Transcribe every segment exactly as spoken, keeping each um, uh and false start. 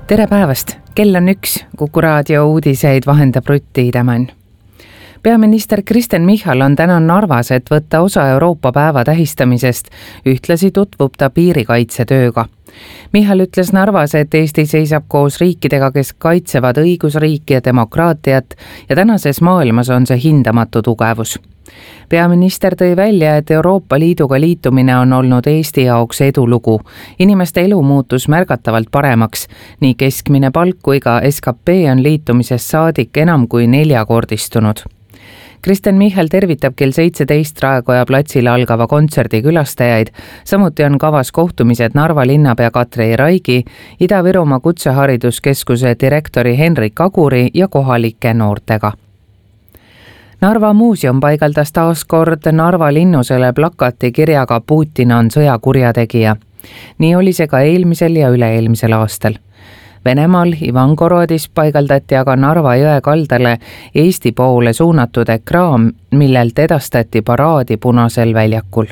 Tere päevast! Kell on üks, Kuku raadio uudiseid vahendab Rutt Tiidemann. Peaminister Kristen Michal on täna Narvas, et võtta osa Euroopa päeva tähistamisest. Ühtlasi tutvub ta piirikaitsetööga. Michal ütles Narvas, et Eesti seisab koos riikidega, kes kaitsevad õigusriiki ja demokraatiat ja tänases maailmas on see hindamatu tugevus. Peaminister tõi välja, et Euroopa Liiduga liitumine on olnud Eesti jaoks edulugu. Inimeste elu muutus märgatavalt paremaks. Nii keskmine palk kui ka S K P on liitumisest saadik enam kui neljakordistunud. Kristen Michal tervitab kell seitseteist Raekoja platsile algava kontserdi külastajaid. Samuti on kavas kohtumised Narva linnapea Katri Raigi, Ida-Virumaa kutsehariduskeskuse direktori Henrik Aguri ja kohalike noortega. Narva muuseum paigaldas taas kord Narva linnusele plakati kirjaga Putin on sõjakurjategija. Nii oli see ka eelmisel ja üle-eelmisel aastal. Venemaal Ivangorodis paigaldati aga Narva jõe kaldale Eesti poole suunatud ekraan, millelt edastati paraadi Punasel väljakul.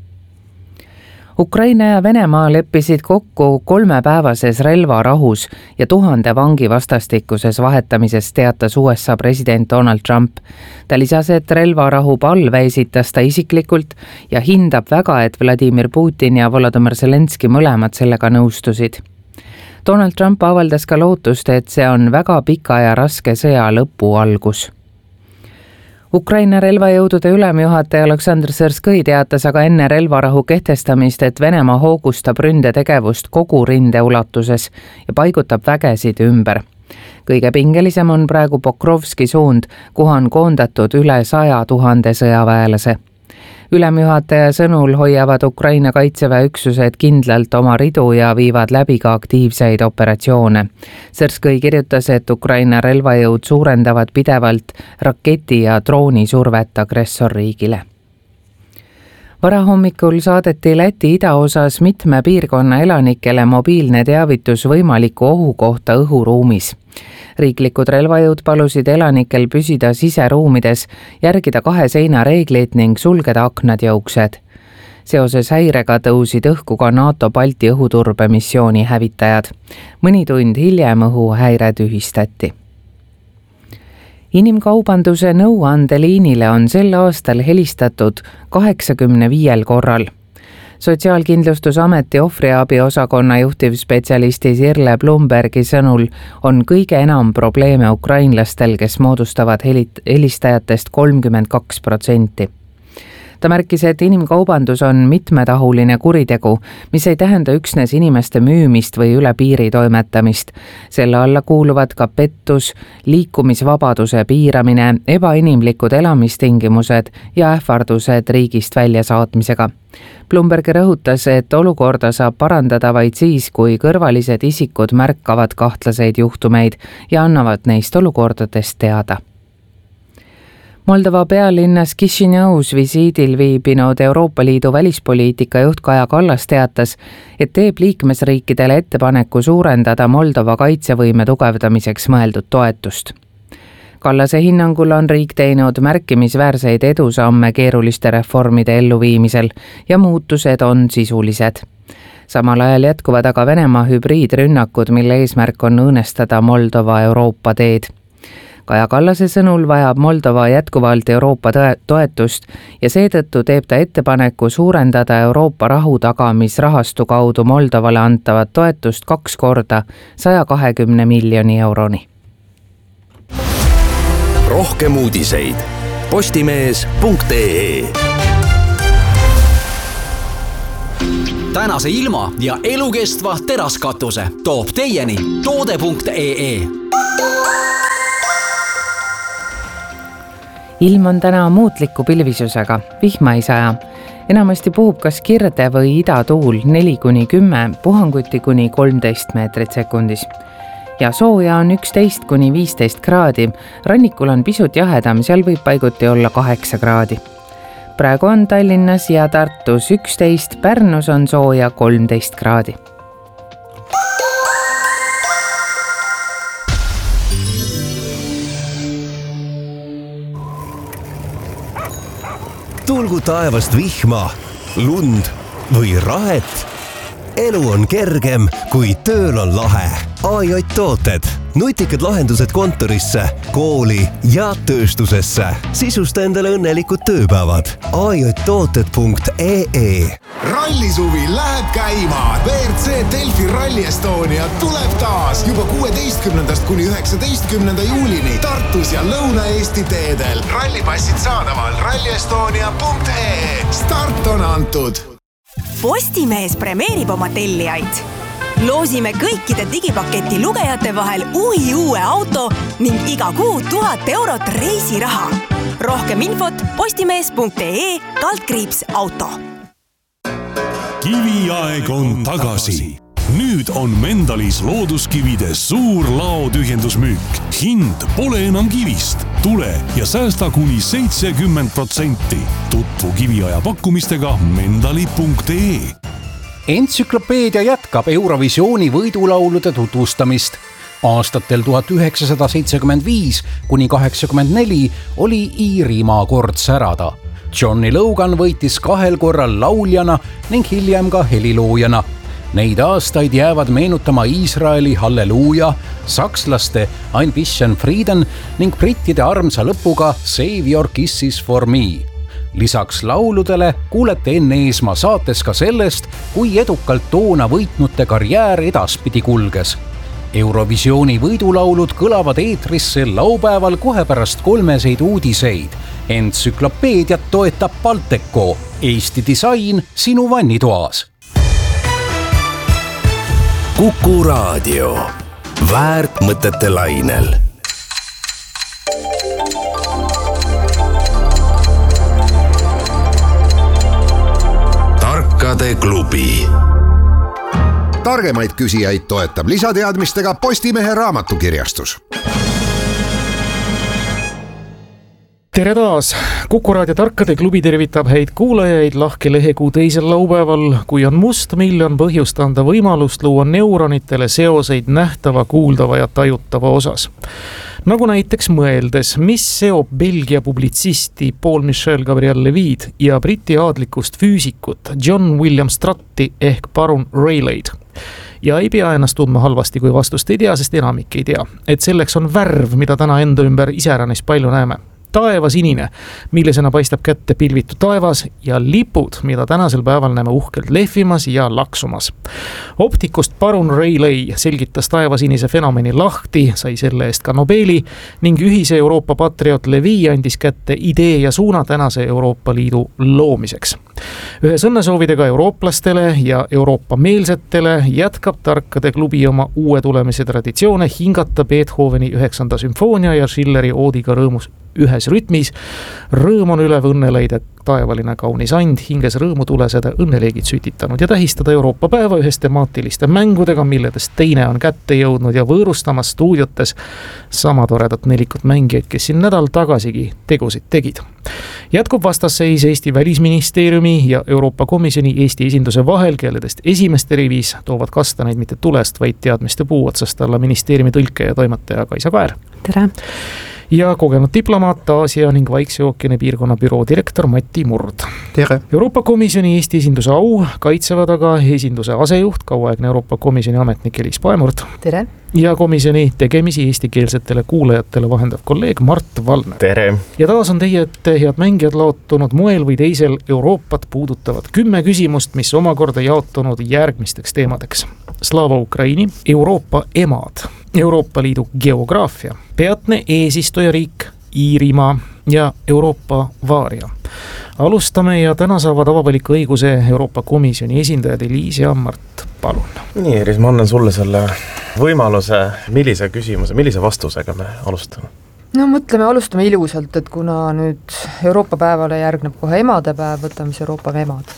Ukraina ja Venemaa leppisid kokku kolmepäevases relvarahus ja tuhande vangi vastastikuses vahetamises, teatas U S A president Donald Trump. Ta lisas, et relvarahu palve esitas ta isiklikult ja hindab väga, et Vladimir Putin ja Volodymyr Zelenski mõlemad sellega nõustusid. Donald Trump avaldas ka lootust, et see on väga pika ja raske sõja lõpu algus. Ukraina relvajõudude ülemjuhataja Oleksandr Syrskõi teatas aga enne relvarahu kehtestamist, et Venemaa hoogustab ründetegevust kogu rinde ulatuses ja paigutab vägesid ümber. Kõige pingelisem on praegu Pokrovski suund, kuhu on koondatud üle saja tuhande sõjaväelase. Ülemjuhataja sõnul hoiavad Ukraina kaitseväe üksused kindlalt oma ridu ja viivad läbi ka aktiivseid operatsioone. Syrskõi kirjutas, et Ukraina relvajõud suurendavad pidevalt raketi ja drooni survet agressorriigile. Varahommikul saadeti Läti idaosas mitme piirkonna elanikele mobiilne teavitus võimaliku ohu kohta õhuruumis. Riiklikud relvajõud palusid elanikel püsida siseruumides, järgida kahe seina reegleid ning sulgeda aknad ja uksed. Seoses häirega tõusid õhku ka NATO Balti õhuturbemissiooni hävitajad. Mõni tund hiljem õhuhäire tühistati. Inimkaubanduse nõuandeliinile on sel aastal helistatud kaheksakümne viiel korral. Sotsiaalkindlustusameti ohvriabi osakonna juhtivspetsialisti Sirle Blumbergi sõnul on kõige enam probleeme ukrainlastel, kes moodustavad helistajatest kolmkümmend kaks protsenti. Ta märkis, et inimkaubandus on mitmetahuline kuritegu, mis ei tähenda üksnes inimeste müümist või üle piiri toimetamist. Selle alla kuuluvad ka pettus, liikumisvabaduse piiramine, ebainimlikud elamistingimused ja ähvardused riigist väljasaatmisega. Blumberg rõhutas, et olukorda saab parandada vaid siis, kui kõrvalised isikud märkavad kahtlaseid juhtumeid ja annavad neist olukordadest teada. Moldova pealinnas Kišiņaus visiidil viibinud Euroopa Liidu välispoliitika juht Kaja Kallas teatas, et teeb liikmesriikidele ettepaneku suurendada Moldova kaitsevõime tugevdamiseks mõeldud toetust. Kallase hinnangul on riik teinud märkimisväärseid edusamme keeruliste reformide elluviimisel ja muutused on sisulised. Samal ajal jätkuvad aga Venemaa hübriidrünnakud, mille eesmärk on õõnestada Moldova Euroopa teed. Kaja Kallase sõnul vajab Moldova jätkuvalt Euroopa toetust ja seetõttu teeb ta ettepaneku suurendada Euroopa rahu tagamisrahastu kaudu Moldovale antavat toetust kaks korda saja kahekümne miljoni euroni. Rohkem uudiseid postimees punkt ee. Tänase ilma ja elukestva teraskatuse toob teieni toode punkt ee. Ilm on täna muutliku pilvisusega, vihma ei saja. Enamasti puhub kas kirde või idatuul neli kuni kümme, puhanguti kuni kolmteist meetrit sekundis. Ja sooja on üksteist kuni viisteist kraadi, rannikul on pisut jahedam, seal võib paiguti olla kaheksa kraadi. Praegu on Tallinnas ja Tartus üksteist, Pärnus on sooja kolmteist kraadi. Tulgu taevast vihma, lund või rahet. elu on kergem, kui tööl on lahe. A J Tooted. Nutikad lahendused kontorisse, kooli ja tööstusesse. Sisusta endale õnnelikud tööpäevad. A J tooted punkt E E. Rallisuvi läheb käima. V R C Delfi Rally Estonia tuleb taas juba kuueteistkümnendast kuni üheksateistkümnenda juulini Tartus ja Lõuna-Eesti teedel. Rallipassid saadaval ralli estonia punkt E E. Start on antud. Postimees premeerib oma tellijaid. Loosime kõikide digipaketi lugejate vahel uhi uue auto ning iga kuu tuhat eurot reisiraha. Rohkem infot postimees punkt E E kaldkriips auto. Kiviaeg on tagasi. Nüüd on Mendalis looduskivide suur laotühjendusmüük. Hind pole enam kivist. Tule ja säästa kuni seitsekümmend protsenti. Tutvu kiviaja pakkumistega mendali punkt E E. Entsüklopeedia jätkab Eurovisiooni võidulaulude tutvustamist. Aastatel tuhat üheksasada seitsekümmend viis kuni kaheksakümmend neli oli Iirimaa kord särada. Johnny Logan võitis kahel korral lauljana ning hiljem ka heliloojana. Neid aastaid jäävad meenutama Iisraeli Halleluuja, sakslaste Ein bisschen Frieden ning brittide armsa lõpuga Save Your Kisses for Me. Lisaks lauludele kuulete enne Eesmaa saates ka sellest, kui edukalt toona võitnute karjäär edaspidi kulges. Eurovisiooni võidulaulud kõlavad eetrisse laupäeval kohe pärast kolmeseid uudiseid. Entsüklopeediat toetab Balteco, Eesti disain sinu vannitoas. Kuku Raadio. Väärt mõtete lainel. Tarkade klubi. Targemaid küsijaid toetab lisateadmistega Postimehe raamatukirjastus. Tere taas! Kuku Raadio Tarkade klubi tervitab häid kuulajaid lahke lehekuu teisel laupäeval, kui on must miljon põhjust anda võimalust luua neuronitele seoseid nähtava, kuuldava ja tajutava osas. Nagu näiteks mõeldes, mis seob Belgia publitsisti Paul-Michel Gabriel-Levid ja briti aadlikust füüsikut John William Strutti ehk Baron Rayleighed. Ja ei pea ennast tundma halvasti, kui vastust ei tea, sest enamik ei tea, et selleks on värv, mida täna enda ümber iseäranis palju näeme. Taevasinine, millesena paistab kätte pilvitu taevas ja lipud, mida tänasel päeval näeme uhkelt lehvimas ja laksumas. Optikust Baron Rayleighed selgitas taevasinise fenomeni lahti, sai selle eest ka Nobeli ning ühise Euroopa patriot Levi andis kätte idee ja suuna tänase Euroopa Liidu loomiseks. Ühes õnnesoovidega eurooplastele ja Euroopa meelsetele jätkab Tarkade klubi oma uue tulemise traditsioone hingata Beethoveni üheksanda sümfoonia ja Schilleri oodiga rõõmus ühes rütmis. Rõõm on ülev õnneleide taevaline kaunis and, hinges rõõmu tulesede õnneleegid sütitanud ja tähistada Euroopa päeva ühes temaatiliste mängudega, milledest teine on kätte jõudnud ja võõrustamas stuudiotes sama toredat nelikut mängijaid, kes siin nädal tagasigi tegusid tegid. Jätkub vastasseis Eesti Välisministeeriumi ja Euroopa Komisjoni Eesti esinduse vahel, kelledest esimeste rivis toovad kastaneid mitte tulest, vaid teadmiste puu otsast alla ministeeriumi tõlke ja toimetaja Kaisa Kaer. Tere! Ja kogenud diplomaat, Aasia ning Vaikse ookeani piirkonna büroo direktor Mati Murd. Tere! Euroopa Komisjoni Eesti esinduse au kaitsevad aga esinduse asejuht, kauaaegne Euroopa Komisjoni ametnik Elis Paemurd. Tere! Ja komisjoni tegemisi eestikeelsetele kuulajatele vahendav kolleeg Mart Valner. Tere! Ja taas on teie ette head mängijad laotunud moel või teisel Euroopat puudutavad kümme küsimust, mis omakorda jaotunud järgmisteks teemadeks. Slava Ukraini, Euroopa emad, Euroopa Liidu geograafia, peatne eesistujariik Iirimaa ja Euroopa vaaria. Alustame ja täna saavad avavaliku õiguse Euroopa Komisjoni esindajad Eliis ja Mart, palun. Nii, Eris, ma annan sulle selle võimaluse, millise küsimuse, millise vastusega me alustame? No mõtleme, alustame ilusalt, et kuna nüüd Euroopa päevale järgneb kohe emadepäev, võtame siis Euroopa emad.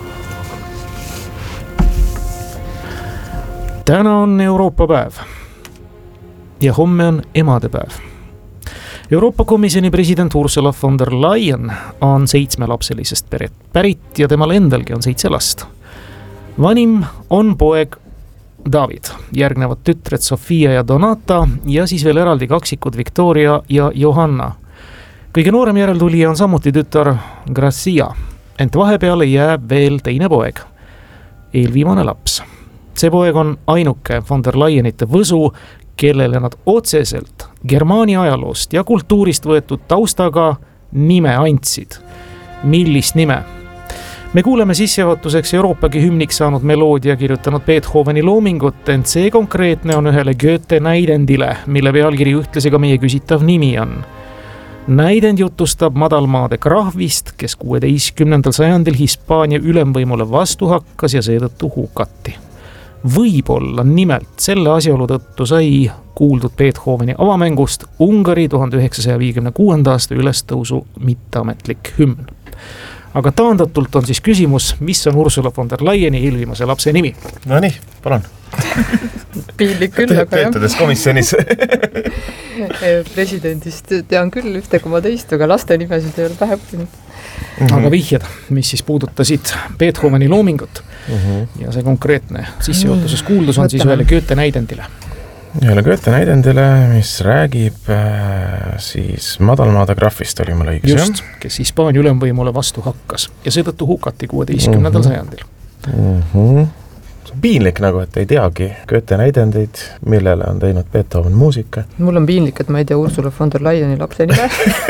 Täna on Euroopa päev ja homme on emadepäev. Euroopa Komisjoni president Ursula von der Leyen on seitsmelapselisest peret pärit ja temal endalgi on seitse last. Vanim on poeg David, järgnevad tütred Sofia ja Donata ja siis veel eraldi kaksikud Victoria ja Johanna. Kõige noorem järeltulija on samuti tütar Gracia, ent vahepeale jääb veel teine poeg. eelviimane laps. See poeg on ainuke von der Leyenite võsu, kellele nad otseselt Germaani ajaloost ja kultuurist võetud taustaga nime andsid. Millist nime? Me kuuleme sissejuhatuseks Euroopagi hümniks saanud meloodia kirjutanud Beethoveni loomingut, ent see konkreetne on ühele Goethe näidendile, mille pealkiri ühtlasi ka meie küsitav nimi on. Näidend jutustab madalmaade krahvist, kes kuueteistkümnendal sajandil Hispaania ülemvõimule vastu hakkas ja seetõttu hukati. Võib-olla nimelt selle asjaolu tõttu sai kuuldud Beethoveni avamängust Ungari tuhande üheksasaja viiekümne kuuenda aasta ülestõusu mitteametlik hümn. Aga taandatult on siis küsimus, mis on Ursula von der Leyeni eelviimase lapse nimi? No nii, palun. Piinlik küll, aga jah. Töötades komisjonis. Presidendist tean küll ühte koma teist, aga laste nimesid ei ole pähe õppinud. Mm-hmm. Aga vihjad, mis siis puudutasid Beethoveni loomingut mm-hmm. ja see konkreetne sissejuhatuses kuuldus on mm-hmm. siis ühele Goethe näidendile. Ühele Goethe näidendile, mis räägib äh, siis madalmaade grafist oli mul õigus. Just, kes Hispaania ülemvõimule vastu hakkas ja seetõttu hukati kuueteistkümnendal mm-hmm. sajandil. Mm-hmm. See on piinlik nagu, et ei teagi Goethe näidendeid, millele on teinud Beethoven muusika. Mul on piinlik, et ma ei tea Ursula von der Leyeni lapse nime.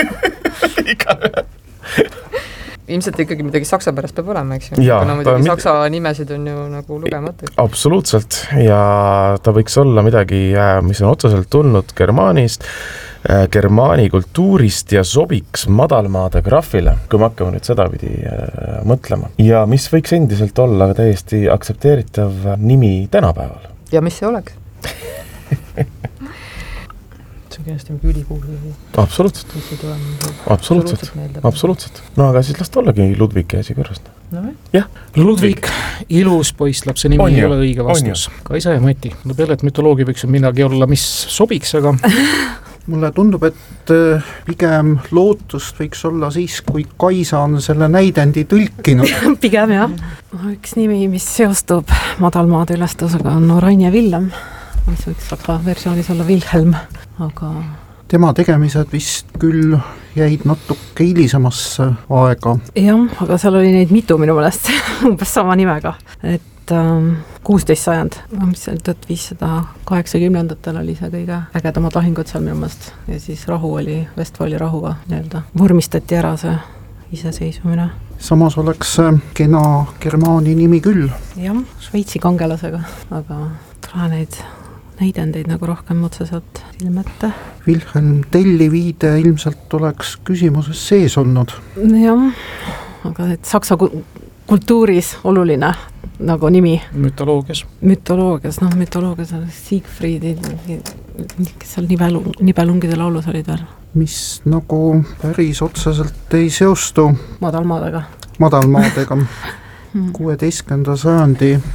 Ilmselt ikkagi midagi saksa pärast peab olema, eks ju? Ja, kuna midagi saksa nimesid on ju nagu lugematu. Absoluutselt, ja ta võiks olla midagi, mis on otseselt tulnud Germaanist, Germaani kultuurist ja sobiks madalmaade grafile, kui me hakkame nüüd seda pidi äh, mõtlema. Ja mis võiks endiselt olla täiesti aktsepteeritav nimi tänapäeval. Ja mis see oleks? Kindlasti mingi ülikuul. Absoluutselt. Absoluutselt. Absoluutselt. No aga siis last ollagi Ludvig käsi kõrvast. No, jah, Ludvig, ilus poisslapse nimi ei ole õige vastus. Kaisa ja Mati. No peale, et mütoloogia võiks midagi olla, mis sobiks, aga... Mulle tundub, et pigem lootust võiks olla siis, kui Kaisa on selle näidendi tõlkinud. Pigem jah. Üks nimi, mis seostub madalmaade ülestõusuga on Orain ja Villem. Mis võiks saksa versioonis olla Wilhelm, aga... Tema tegemised vist küll jäid natuke hilisemasse aega. Jah, aga seal oli neid mitu minu mõelest, umbes sama nimega. Et ähm, kuusteist sajand, mis seal tõtt viissada kaheksakümnendatel oli see kõige ägedamad lahingud seal minu mõelest. Ja siis rahu oli Vestfali rahuga nii-öelda. Vormistati ära see iseseisvumine. Samas oleks kena Germaani nimi küll. Jah, Šveitsi kangelasega, aga tule neid... näidendeid nagu rohkem otseselt ilmette. Wilhelm Telli viide ilmselt oleks küsimuses sees olnud. Jah, aga et saksa kultuuris oluline nagu nimi. Mütoloogias. Mütoloogias, noh mütoloogias on Siegfriedi, kes seal nibelung, nibelungide laulus olid veel. Mis nagu päris otseselt ei seostu madalmaadega. Madalmaadega. kuueteistkümnenda sajandi